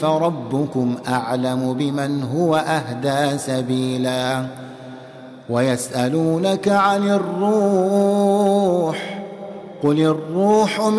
فربكم أعلم بمن هو أهدى سبيلا ويسألونك عن الروح قل الروح